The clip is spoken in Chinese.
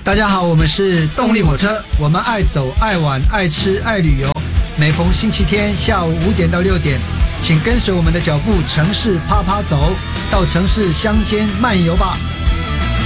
大家好，我们是动力火车，我们爱走、爱玩、爱吃、爱旅游。每逢星期天下午5点到6点，请跟随我们的脚步，城市啪啪走，到城市乡间漫游吧。